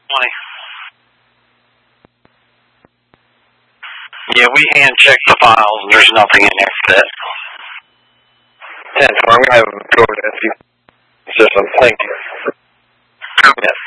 20. Yeah, we hand checked the files and there's nothing in there for that. 10, so I'm going to have him go over to the system. Thank you. Yes.